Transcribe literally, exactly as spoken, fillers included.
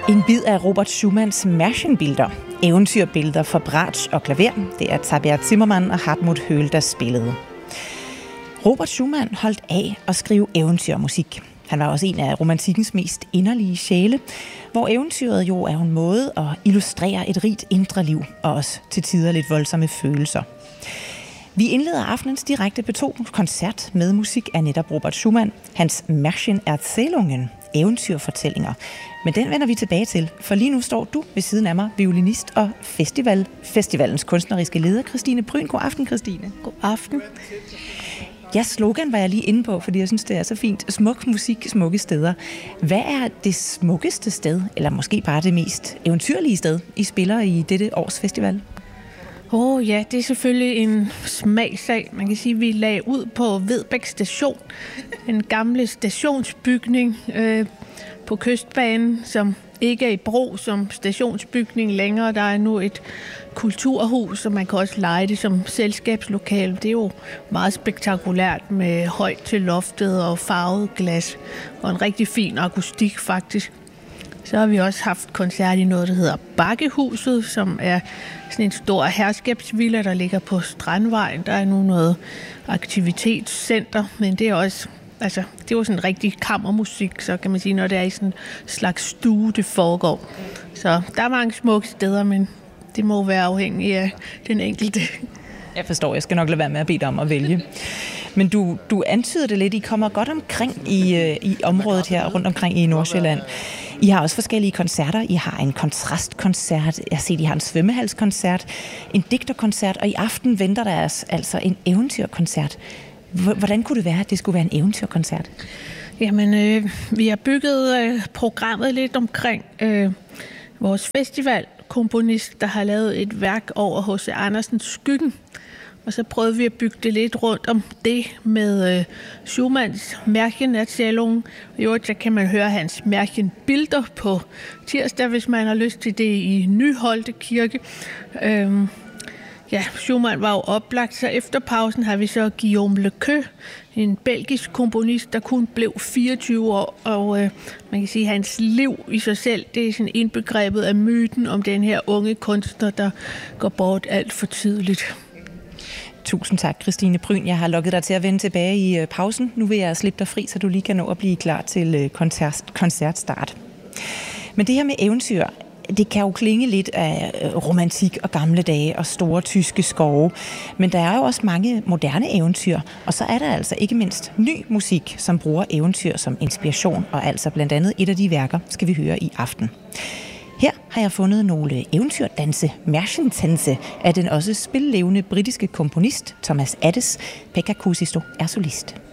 En bid af Robert Schumanns Märchenbilder, eventyrbilleder for bratsch og klaver. Det er Tabea Zimmermann og Hartmut Höhl, der spillede. Robert Schumann holdt af at skrive eventyrmusik. Han var også en af romantikkens mest inderlige sjæle, hvor eventyret jo er en måde at illustrere et rigt indre liv, og også til tider lidt voldsomme følelser. Vi indleder aftenens direkte P to-koncert med musik af netop Robert Schumann, hans Märchenerzählungen, eventyrfortællinger. Men den vender vi tilbage til, for lige nu står du ved siden af mig, violinist og festival, festivalens kunstneriske leder, Christine Pryn. God aften, Christine. God aften. Ja, slogan var jeg lige inde på, fordi jeg synes, det er så fint. Smuk musik, smukke steder. Hvad er det smukkeste sted, eller måske bare det mest eventyrlige sted, I spiller i dette års festival? Åh oh, ja, det er selvfølgelig en smagssag. Man kan sige, at vi lagde ud på Vedbæk Station, en gamle stationsbygning øh, på Kystbanen, som ikke er i brug som stationsbygning længere. Der er nu et kulturhus, og man kan også leje det som selskabslokale. Det er jo meget spektakulært med højt til loftet og farvet glas, og en rigtig fin akustik faktisk. Så har vi også haft koncert i noget, der hedder Bakkehuset, som er sådan en stor herskabsvilla, der ligger på Strandvejen. Der er nu noget aktivitetscenter, men det er også, altså, det er jo sådan rigtig kammermusik, så kan man sige, når det er i sådan en slags stue, det foregår. Så der er mange smukke steder, men det må være afhængigt af den enkelte. Jeg forstår, jeg skal nok lade være med at bede dig om at vælge. Men du, du antyder det lidt, I kommer godt omkring i, i området her, rundt omkring i Nordsjælland. I har også forskellige koncerter. I har en kontrastkoncert, jeg har set, I har en svømmehalskoncert, en digterkoncert, og i aften venter der altså en eventyrkoncert. Hvordan kunne det være, at det skulle være en eventyrkoncert? Jamen, øh, vi har bygget øh, programmet lidt omkring øh, vores festivalkomponist, der har lavet et værk over H C Andersens Skyggen. Og så prøvede vi at bygge det lidt rundt om det med øh, Schumanns Märchenerzählungen. I øvrigt, så kan man høre hans Märchenbilder på tirsdag, hvis man har lyst til det, i Nyholte Kirke. Øhm, ja, Schumann var jo oplagt, så efter pausen har vi så Guillaume Lequeux, en belgisk komponist, der kun blev fireogtyve år, og øh, man kan sige, at hans liv i sig selv, det er sådan indbegrebet af myten om den her unge kunstner, der går bort alt for tidligt. Tusind tak, Christine Pryn. Jeg har lukket dig til at vende tilbage i pausen. Nu vil jeg slippe dig fri, så du lige kan nå at blive klar til koncert, koncertstart. Men det her med eventyr, det kan jo klinge lidt af romantik og gamle dage og store tyske skove. Men der er jo også mange moderne eventyr, og så er der altså ikke mindst ny musik, som bruger eventyr som inspiration, og altså blandt andet et af de værker skal vi høre i aften. Her har jeg fundet nogle eventyrdanse, Märchentänze, af den også spillevende britiske komponist Thomas Adès. Pekka Kuusisto er solist.